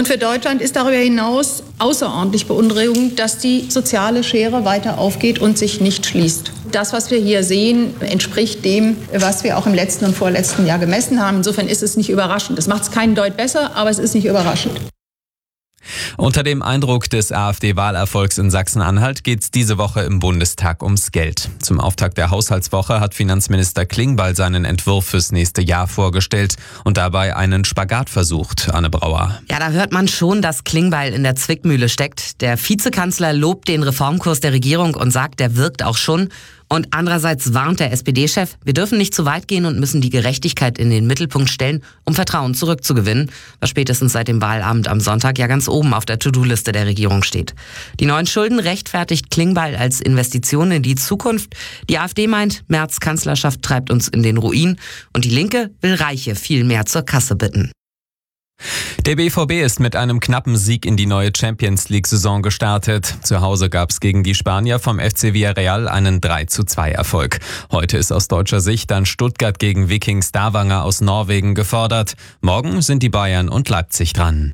für Deutschland ist darüber hinaus außerordentlich beunruhigend, dass die soziale Schere weiter aufgeht und sich nicht schließt. Das, was wir hier sehen, entspricht dem, was wir auch im letzten und vorletzten Jahr gemessen haben. Insofern ist es nicht überraschend. Das macht es keinen Deut besser, aber es ist nicht überraschend. Unter dem Eindruck des AfD-Wahlerfolgs in Sachsen-Anhalt geht es diese Woche im Bundestag ums Geld. Zum Auftakt der Haushaltswoche hat Finanzminister Klingbeil seinen Entwurf fürs nächste Jahr vorgestellt und dabei einen Spagat versucht. Anne Brauer. Ja, da hört man schon, dass Klingbeil in der Zwickmühle steckt. Der Vizekanzler lobt den Reformkurs der Regierung und sagt, der wirkt auch schon. Und andererseits warnt der SPD-Chef, wir dürfen nicht zu weit gehen und müssen die Gerechtigkeit in den Mittelpunkt stellen, um Vertrauen zurückzugewinnen, was spätestens seit dem Wahlabend am Sonntag ja ganz oben auf der To-Do-Liste der Regierung steht. Die neuen Schulden rechtfertigt Klingbeil als Investition in die Zukunft. Die AfD meint, Merz' Kanzlerschaft treibt uns in den Ruin und die Linke will Reiche viel mehr zur Kasse bitten. Der BVB ist mit einem knappen Sieg in die neue Champions-League-Saison gestartet. Zu Hause gab es gegen die Spanier vom FC Villarreal einen 3:2-Erfolg. Heute ist aus deutscher Sicht dann Stuttgart gegen Viking Stavanger aus Norwegen gefordert. Morgen sind die Bayern und Leipzig dran.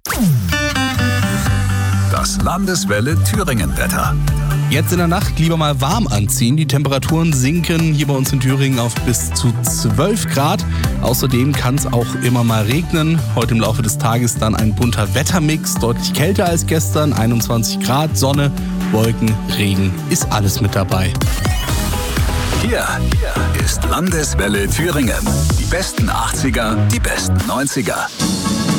Das Landeswelle Thüringen-Wetter. Jetzt in der Nacht lieber mal warm anziehen. Die Temperaturen sinken hier bei uns in Thüringen auf bis zu 12 Grad. Außerdem kann es auch immer mal regnen. Heute im Laufe des Tages dann ein bunter Wettermix. Deutlich kälter als gestern. 21 Grad, Sonne, Wolken, Regen. Ist alles mit dabei. Hier ist Landeswelle Thüringen. Die besten 80er, die besten 90er.